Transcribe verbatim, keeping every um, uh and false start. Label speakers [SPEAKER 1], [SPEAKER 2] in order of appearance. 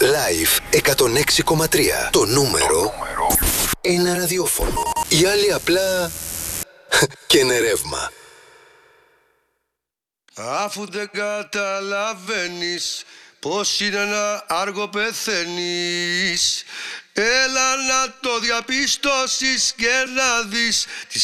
[SPEAKER 1] Live εκατόν έξι κόμμα τρία. Το νούμερο ένα ραδιόφωνο. Οι άλλοι απλά καίνε ρεύμα.
[SPEAKER 2] Αφού δεν καταλαβαίνεις πως είναι ένα άργο πεθαίνεις, έλα να το διαπιστώσεις και να δεις τις